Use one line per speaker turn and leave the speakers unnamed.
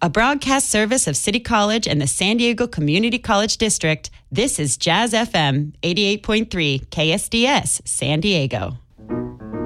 A broadcast service of City College and the San Diego Community College District, this is Jazz FM 88.3 KSDS San Diego.